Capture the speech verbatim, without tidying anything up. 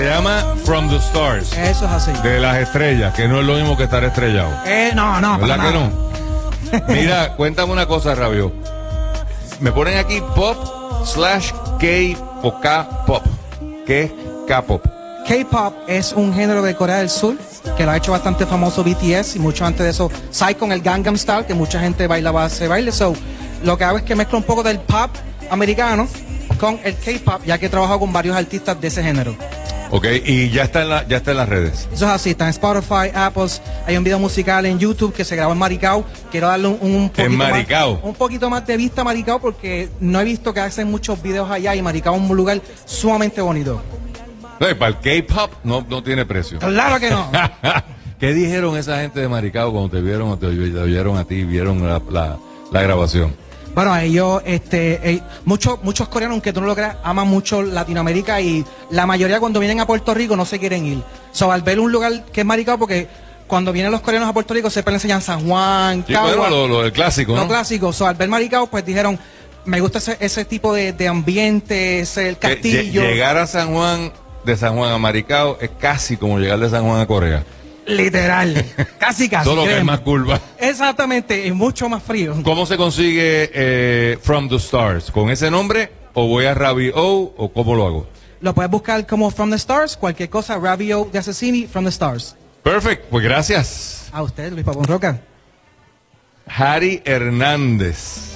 se llama From the Stars. Eso es así. De las estrellas, que no es lo mismo que estar estrellado. Eh, no, no, ¿Verdad para que nada. no? Mira, cuéntame una cosa, Rabio. Me ponen aquí pop slash K o K-pop. ¿Qué es K-pop? K-pop es un género de Corea del Sur que lo ha hecho bastante famoso B T S y mucho antes de eso Psy con el Gangnam Style, que mucha gente bailaba ese baile. So, lo que hago es que mezclo un poco del pop americano con el K-pop, ya que he trabajado con varios artistas de ese género. Ok, y ya está en, la, ya está en las redes. Eso es así, está en Spotify, Apple, hay un video musical en YouTube que se grabó en Maricao. Quiero darle un, un poquito ¿En Maricao? Más, un poquito más de vista a Maricao porque no he visto que hacen muchos videos allá y Maricao es un lugar sumamente bonito. No, y para el K-pop no, no tiene precio. Claro que no. ¿Qué dijeron esa gente de Maricao cuando te vieron o te oyeron a ti, vieron la, la, la grabación? Bueno, ellos, este, eh, muchos, muchos coreanos, aunque tú no lo creas, aman mucho Latinoamérica y la mayoría cuando vienen a Puerto Rico no se quieren ir. So, al ver un lugar que es Maricao, porque cuando vienen los coreanos a Puerto Rico siempre le enseñan San Juan, Sí, Cagua, bueno, lo, lo del clásico, lo ¿no? clásico. So, al ver Maricao, pues dijeron, me gusta ese, ese tipo de, de ambiente, ese el Que castillo. lle- llegar a San Juan, de San Juan a Maricao, es casi como llegar de San Juan a Corea. Literal. Casi, casi. Solo que hay créeme. más curvas. Exactamente, y mucho más frío. ¿Cómo se consigue eh, From the Stars? ¿Con ese nombre? ¿O voy a Ravi O? ¿O cómo lo hago? Lo puedes buscar como From the Stars, cualquier cosa, Rabio de Asesini, From the Stars. Perfect, pues gracias. A usted, Luis Pabón Roca. Harry Hernández.